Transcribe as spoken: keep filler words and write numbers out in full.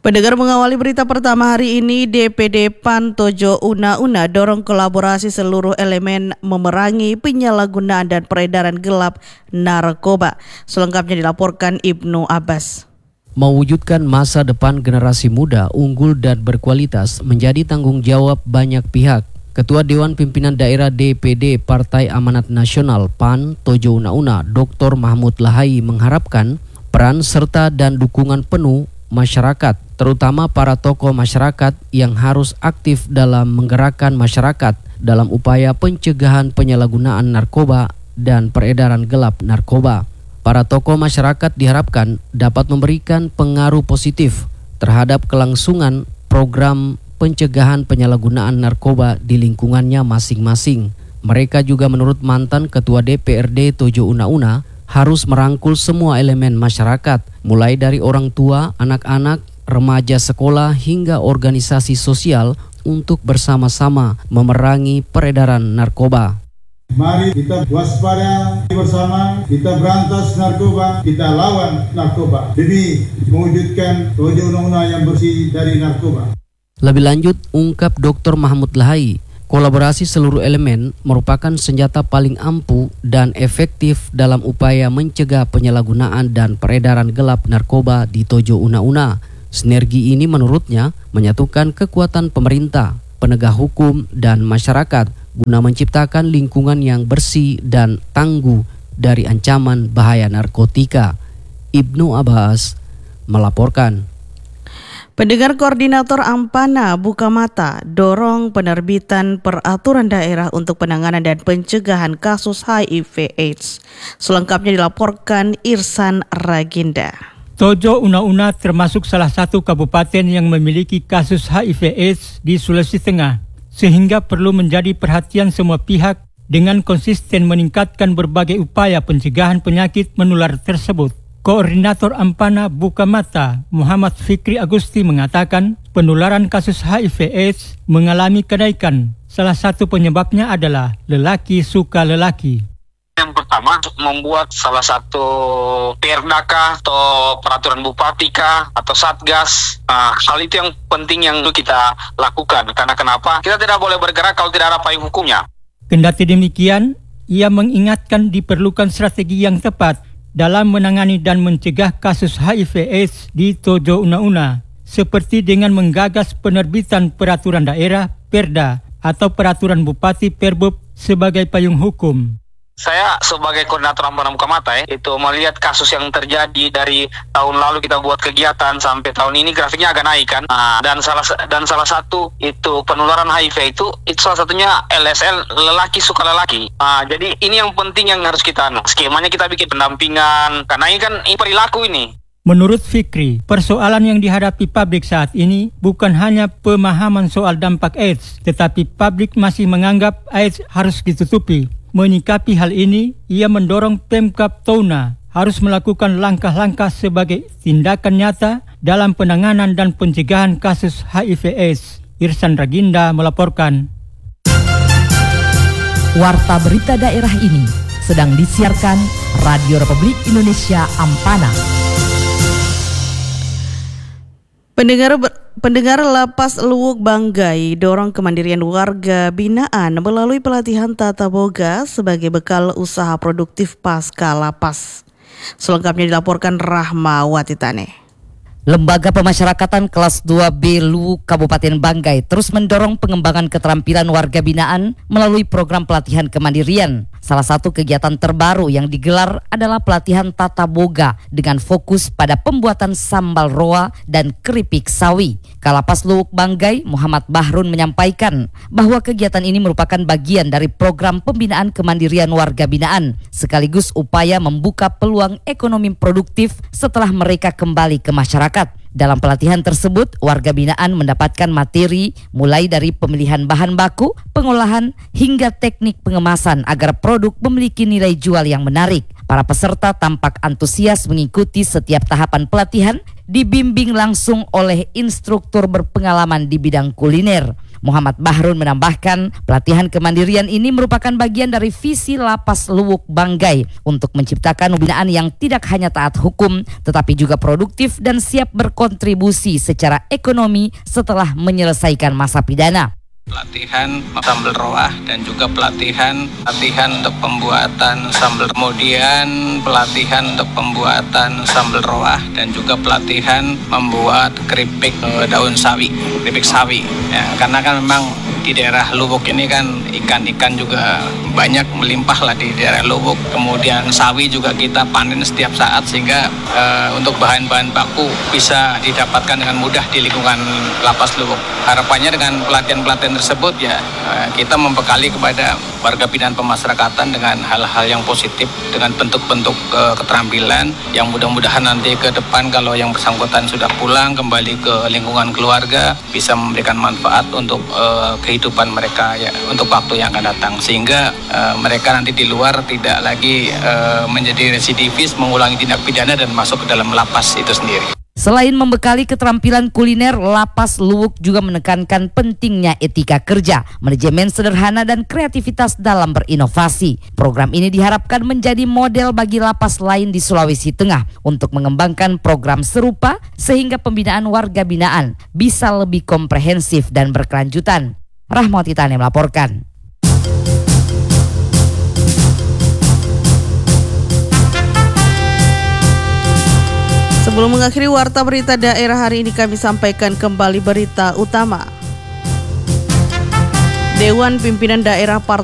Pendengar, mengawali berita pertama hari ini, D P D P A N Tojo Una-Una dorong kolaborasi seluruh elemen memerangi penyalahgunaan dan peredaran gelap narkoba. Selengkapnya dilaporkan Ibnu Abbas. Mewujudkan masa depan generasi muda unggul dan berkualitas menjadi tanggung jawab banyak pihak. Ketua Dewan Pimpinan Daerah D P D Partai Amanat Nasional P A N Tojo Una-Una, Doktor Mahmud Lahai mengharapkan peran serta dan dukungan penuh masyarakat, terutama para tokoh masyarakat yang harus aktif dalam menggerakkan masyarakat dalam upaya pencegahan penyalahgunaan narkoba dan peredaran gelap narkoba. Para tokoh masyarakat diharapkan dapat memberikan pengaruh positif terhadap kelangsungan program pencegahan penyalahgunaan narkoba di lingkungannya masing-masing. Mereka juga menurut mantan Ketua D P R D Tojo Una-Una harus merangkul semua elemen masyarakat, mulai dari orang tua, anak-anak, remaja sekolah hingga organisasi sosial untuk bersama-sama memerangi peredaran narkoba. Mari kita waspada bersama, kita berantas narkoba, kita lawan narkoba demi mewujudkan Tojo Una-Una yang bersih dari narkoba. Lebih lanjut, ungkap Doktor Mahmud Lahai, kolaborasi seluruh elemen merupakan senjata paling ampuh dan efektif dalam upaya mencegah penyalahgunaan dan peredaran gelap narkoba di Tojo Una-Una. Sinergi ini menurutnya menyatukan kekuatan pemerintah, penegak hukum, dan masyarakat guna menciptakan lingkungan yang bersih dan tangguh dari ancaman bahaya narkotika. Ibnu Abbas melaporkan. Pendengar, Koordinator Ampana Buka Mata dorong penerbitan peraturan daerah untuk penanganan dan pencegahan kasus H I V AIDS. Selengkapnya dilaporkan Irsan Raginda. Tojo Una-Una termasuk salah satu kabupaten yang memiliki kasus H I V AIDS di Sulawesi Tengah, sehingga perlu menjadi perhatian semua pihak dengan konsisten meningkatkan berbagai upaya pencegahan penyakit menular tersebut. Koordinator Ampana Buka Mata Muhammad Fikri Agusti mengatakan penularan kasus H I V AIDS mengalami kenaikan. Salah satu penyebabnya adalah lelaki suka lelaki. Yang pertama, membuat salah satu perda kah atau peraturan bupati kah atau satgas. Nah, hal itu yang penting yang kita lakukan. Karena kenapa? Kita tidak boleh bergerak kalau tidak ada payung hukumnya. Kendati demikian, ia mengingatkan diperlukan strategi yang tepat dalam menangani dan mencegah kasus H I V AIDS di Tojo Una-Una, seperti dengan menggagas penerbitan peraturan daerah perda atau peraturan bupati perbub sebagai payung hukum. Saya sebagai koordinator Ampana Buka Mata ya, itu melihat kasus yang terjadi dari tahun lalu kita buat kegiatan sampai tahun ini grafiknya agak naik kan. Nah, dan salah dan salah satu itu penularan H I V itu itu salah satunya L S L, lelaki suka lelaki. Nah, jadi ini yang penting yang harus kita nah, skemanya kita bikin pendampingan karena ini kan ini perilaku ini. Menurut Fikri, persoalan yang dihadapi publik saat ini bukan hanya pemahaman soal dampak AIDS, tetapi publik masih menganggap AIDS harus ditutupi. Menyikapi hal ini, ia mendorong Pemkab Touna harus melakukan langkah-langkah sebagai tindakan nyata dalam penanganan dan pencegahan kasus H I V AIDS. Irsan Raginda melaporkan. Warta berita daerah ini sedang disiarkan Radio Republik Indonesia Ampana. Pendengar pendengar Lapas Luwuk Banggai dorong kemandirian warga binaan melalui pelatihan tata boga sebagai bekal usaha produktif pasca lapas. Selengkapnya dilaporkan Rahma Watitane. Lembaga Pemasyarakatan Kelas dua B Luwuk Kabupaten Banggai terus mendorong pengembangan keterampilan warga binaan melalui program pelatihan kemandirian. Salah satu kegiatan terbaru yang digelar adalah pelatihan tata boga dengan fokus pada pembuatan sambal roa dan keripik sawi. Kalapas Luwuk Banggai Muhammad Bahrun menyampaikan bahwa kegiatan ini merupakan bagian dari program pembinaan kemandirian warga binaan, sekaligus upaya membuka peluang ekonomi produktif setelah mereka kembali ke masyarakat. Dalam pelatihan tersebut, warga binaan mendapatkan materi mulai dari pemilihan bahan baku, pengolahan, hingga teknik pengemasan agar produk memiliki nilai jual yang menarik. Para peserta tampak antusias mengikuti setiap tahapan pelatihan, dibimbing langsung oleh instruktur berpengalaman di bidang kuliner. Muhammad Bahrun menambahkan, pelatihan kemandirian ini merupakan bagian dari visi Lapas Luwuk Banggai untuk menciptakan pembinaan yang tidak hanya taat hukum, tetapi juga produktif dan siap berkontribusi secara ekonomi setelah menyelesaikan masa pidana. Pelatihan sambal roah dan juga pelatihan pelatihan untuk pembuatan sambal, kemudian pelatihan untuk pembuatan sambal roah dan juga pelatihan membuat keripik e, daun sawi, keripik sawi. Ya, karena kan memang di daerah Luwuk ini kan ikan-ikan juga banyak melimpah lah di daerah Luwuk. Kemudian sawi juga kita panen setiap saat sehingga e, untuk bahan-bahan baku bisa didapatkan dengan mudah di lingkungan Lapas Luwuk. Harapannya dengan pelatihan-pelatihan tersebut ya kita membekali kepada warga binaan pemasyarakatan dengan hal-hal yang positif, dengan bentuk-bentuk uh, keterampilan yang mudah-mudahan nanti ke depan kalau yang bersangkutan sudah pulang kembali ke lingkungan keluarga bisa memberikan manfaat untuk uh, kehidupan mereka ya untuk waktu yang akan datang, sehingga uh, mereka nanti di luar tidak lagi uh, menjadi residivis, mengulangi tindak pidana dan masuk ke dalam lapas itu sendiri. Selain membekali keterampilan kuliner, Lapas Luwuk juga menekankan pentingnya etika kerja, manajemen sederhana dan kreativitas dalam berinovasi. Program ini diharapkan menjadi model bagi lapas lain di Sulawesi Tengah untuk mengembangkan program serupa sehingga pembinaan warga binaan bisa lebih komprehensif dan berkelanjutan. Rahmawati Tani melaporkan. Sebelum mengakhiri warta berita daerah hari ini, kami sampaikan kembali berita utama. Dewan Pimpinan Daerah Partai